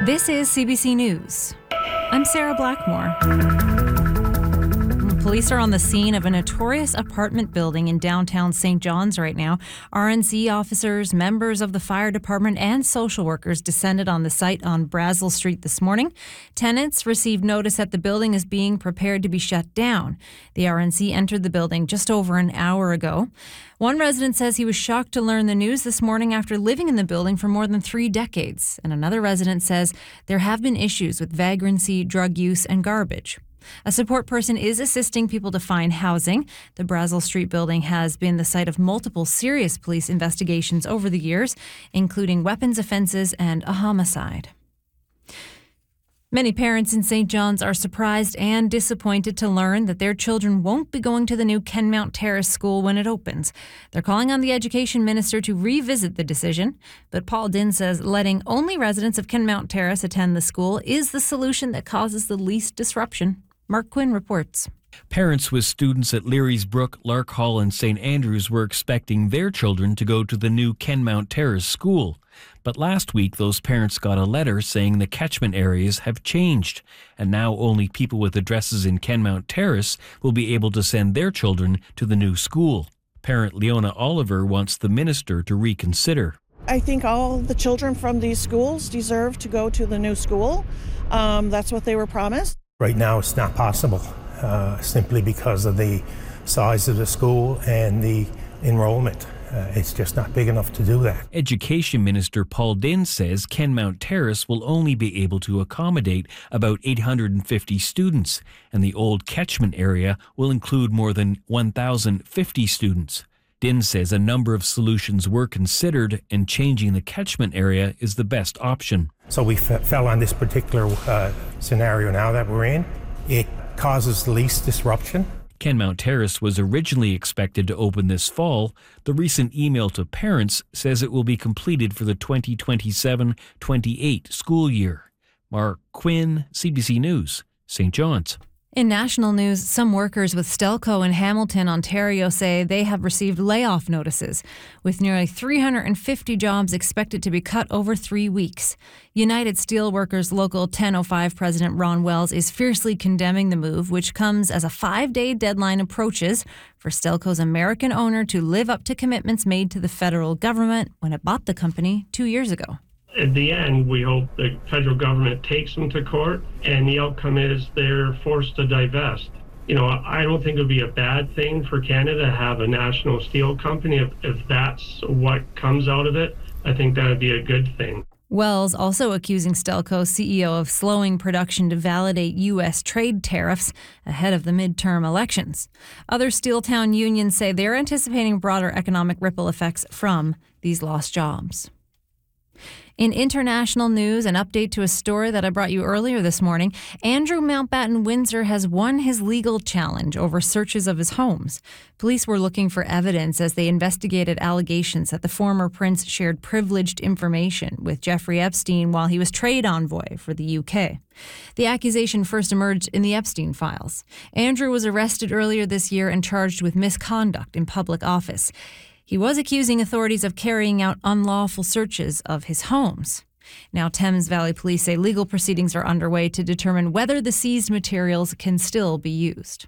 This is CBC News. I'm Sarah Blackmore. Police are on the scene of a notorious apartment building in downtown St. John's right now. RNC officers, members of the fire department, and social workers descended on the site on Brazel Street this morning. Tenants received notice that the building is being prepared to be shut down. The RNC entered the building just over an hour ago. One resident says he was shocked to learn the news this morning after living in the building for more than 3 decades. And another resident says there have been issues with vagrancy, drug use, and garbage. A support person is assisting people to find housing. The Brazel Street building has been the site of multiple serious police investigations over the years, including weapons offenses and a homicide. Many parents in St. John's are surprised and disappointed to learn that their children won't be going to the new Kenmount Terrace School when it opens. They're calling on the Education Minister to revisit the decision, but Paul Dinn says letting only residents of Kenmount Terrace attend the school is the solution that causes the least disruption. Mark Quinn reports. Parents with students at Leary's Brook, Lark Hall and St. Andrews were expecting their children to go to the new Kenmount Terrace School. But last week, those parents got a letter saying the catchment areas have changed, and now only people with addresses in Kenmount Terrace will be able to send their children to the new school. Parent Leona Oliver wants the minister to reconsider. I think all the children from these schools deserve to go to the new school. That's what they were promised. Right now it's not possible, simply because of the size of the school and the enrollment. It's just not big enough to do that. Education Minister Paul Dinn says Kenmount Terrace will only be able to accommodate about 850 students, and the old catchment area will include more than 1,050 students. Dinn says a number of solutions were considered, and changing the catchment area is the best option. So we fell on this particular scenario now that we're in. It causes the least disruption. Kenmount Terrace was originally expected to open this fall. The recent email to parents says it will be completed for the 2027-28 school year. Mark Quinn, CBC News, St. John's. In national news, some workers with Stelco in Hamilton, Ontario say they have received layoff notices, with nearly 350 jobs expected to be cut over 3 weeks. United Steelworkers Local 1005 President Ron Wells is fiercely condemning the move, which comes as a 5-day deadline approaches for Stelco's American owner to live up to commitments made to the federal government when it bought the company 2 years ago. At the end, we hope the federal government takes them to court, and the outcome is they're forced to divest. I don't think it would be a bad thing for Canada to have a national steel company. If that's what comes out of it, I think that would be a good thing. Wells also accusing Stelco CEO of slowing production to validate U.S. trade tariffs ahead of the midterm elections. Other steel town unions say they're anticipating broader economic ripple effects from these lost jobs. In international news, an update to a story that I brought you earlier this morning. Andrew Mountbatten Windsor has won his legal challenge over searches of his homes. Police were looking for evidence as they investigated allegations that the former prince shared privileged information with Jeffrey Epstein while he was trade envoy for the UK. The accusation first emerged in the Epstein files. Andrew was arrested earlier this year and charged with misconduct in public office. He was accusing authorities of carrying out unlawful searches of his homes. Now, Thames Valley Police say legal proceedings are underway to determine whether the seized materials can still be used.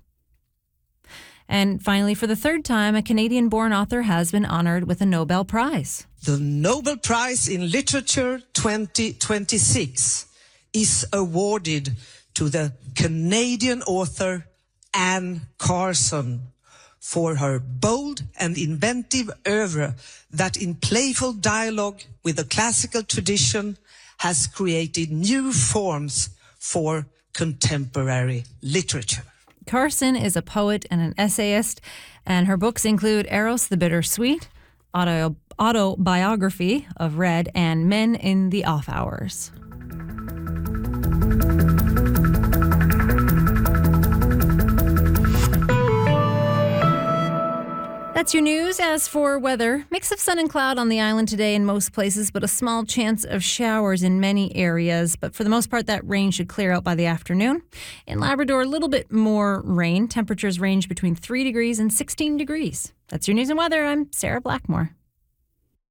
And finally, for the third time, a Canadian-born author has been honored with a Nobel Prize. The Nobel Prize in Literature 2026 is awarded to the Canadian author Anne Carson for her bold and inventive oeuvre that in playful dialogue with the classical tradition has created new forms for contemporary literature. Carson is a poet and an essayist, and her books include Eros the Bittersweet, Autobiography of Red, and Men in the Off Hours. That's your news. As for weather, mix of sun and cloud on the island today in most places, but a small chance of showers in many areas. But for the most part, that rain should clear out by the afternoon. In Labrador, a little bit more rain. Temperatures range between 3 degrees and 16 degrees. That's your news and weather. I'm Sarah Blackmore.